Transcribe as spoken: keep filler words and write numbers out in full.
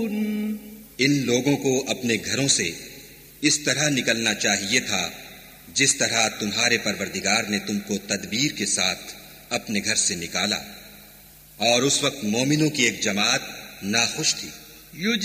इन लोगों को अपने घरों से इस तरह निकलना चाहिए था जिस तरह तुम्हारे परवरदिगार ने तुमको तदबीर के साथ अपने घर से निकाला। और उस वक्त मोमिनों की एक जमात नाखुश थी।